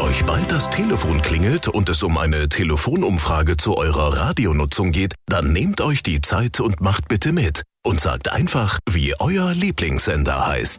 euch bald das Telefon klingelt und es um eine Telefonumfrage zu eurer Radionutzung geht, dann nehmt euch die Zeit und macht bitte mit. Und sagt einfach, wie euer Lieblingssender heißt.